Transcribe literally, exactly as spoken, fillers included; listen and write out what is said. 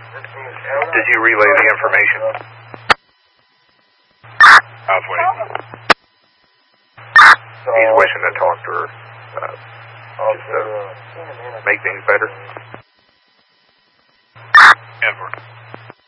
Did you relay the information? I was waiting. He's wishing to talk to her. Uh, just to make things better.